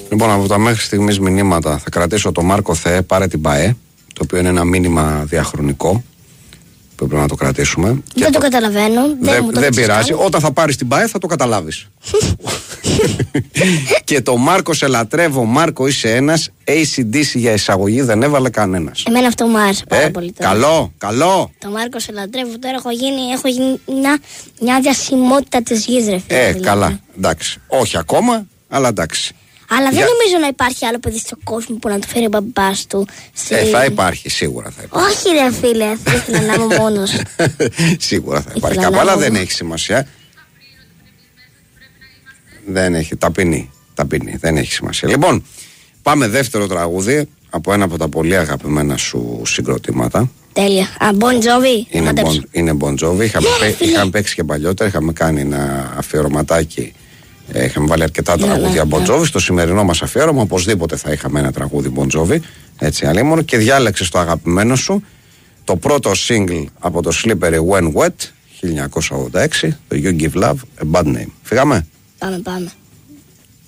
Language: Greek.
Λοιπόν, από τα μέχρι στιγμής μηνύματα θα κρατήσω το Μάρκο Θεέ, πάρε την ΠΑΕ, το οποίο είναι ένα μήνυμα διαχρονικό που πρέπει να το κρατήσουμε. Δεν το καταλαβαίνω. Δεν πειράζει. Όταν θα πάρεις την ΠΑΕ θα το καταλάβεις. Και το Μάρκο σε λατρεύω, Μάρκο είσαι ένας. AC/DC για εισαγωγή δεν έβαλε κανένας. Εμένα αυτό μου άρεσε πάρα πολύ. Καλό. Το Μάρκο σε λατρεύω. Τώρα έχω γίνει μια διασημότητα της γης, ρε φίλε. Καλά. Εντάξει. Όχι ακόμα, αλλά εντάξει. Αλλά δεν νομίζω να υπάρχει άλλο παιδί στον κόσμο που να του φέρει ο μπαμπάς του. Θα υπάρχει, σίγουρα θα υπάρχει. Όχι, ρε φίλε, δεν ήθελα να είμαι μόνος. Σίγουρα θα υπάρχει. Καπάλα δεν έχει σημασία. Δεν έχει. Ταπεινή. Δεν έχει σημασία. Λοιπόν, πάμε δεύτερο τραγούδι από ένα από τα πολύ αγαπημένα σου συγκροτήματα. Τέλεια. Bon Jovi. Είναι Bon Jovi. Είχαμε παίξει και παλιότερα. Είχαμε κάνει ένα αφιερωματάκι. Είχαμε βάλει αρκετά τραγούδια Bon Jovi. Στο σημερινό μας αφιέρωμα οπωσδήποτε θα είχαμε ένα τραγούδι Bon Jovi. Έτσι αλίμονο. Και διάλεξες το αγαπημένο σου. Το πρώτο single από το Slippery When Wet 1986. Το You Give Love a Bad Name. Φύγαμε. Πάμε.